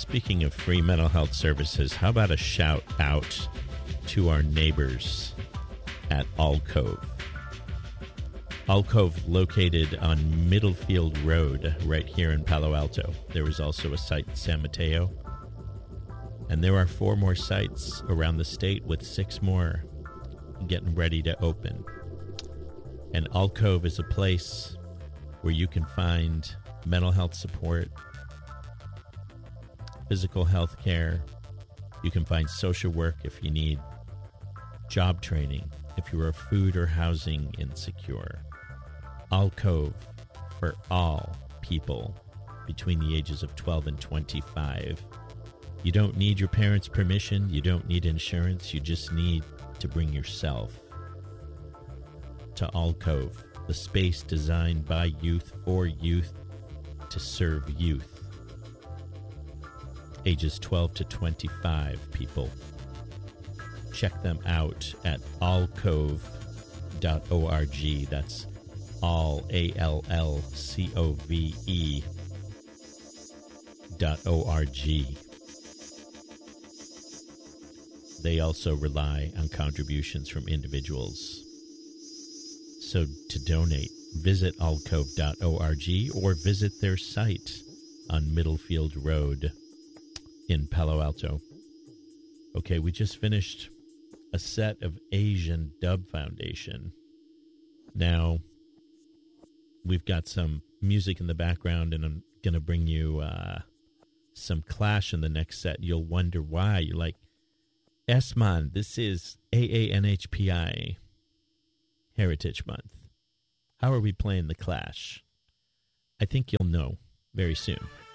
Speaking of free mental health services, how about a shout out to our neighbors at Alcove? Alcove, located on Middlefield Road, right here in Palo Alto. There is also a site in San Mateo. And there are 4 more sites around the state, with 6 more getting ready to open. And Alcove is a place where you can find mental health support, physical health care. You can find social work if you need job training, if you are food or housing insecure. Alcove for all people between the ages of 12 and 25. You don't need your parents' permission. You don't need insurance. You just need to bring yourself to Alcove, the space designed by youth for youth to serve youth. Ages 12 to 25 people. Check them out at allcove.org. That's all, ALLCOVE.org. They also rely on contributions from individuals. So to donate, visit allcove.org or visit their site on Middlefield Road in Palo Alto. Okay, we just finished a set of Asian Dub Foundation. Now, we've got some music in the background, and I'm going to bring you some Clash in the next set. You'll wonder why. You're like, Esman, this is AANHPI Heritage Month. How are we playing the Clash? I think you'll know very soon.